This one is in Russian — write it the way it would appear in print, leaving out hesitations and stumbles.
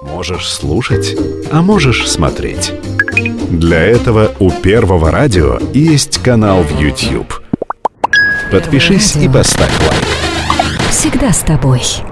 Можешь слушать, а можешь смотреть. Для этого у Первого радио есть канал в YouTube. Подпишись и поставь лайк. Всегда с тобой.